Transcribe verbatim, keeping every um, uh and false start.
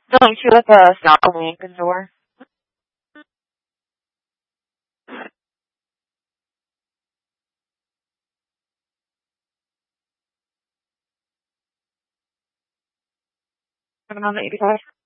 Don't you like a snot a Lincoln door? Seven on the eighty-five.